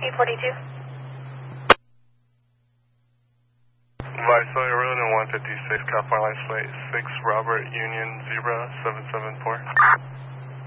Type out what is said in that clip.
842. Visalia Road and 156, California License Plate 6, Robert Union Zebra 774.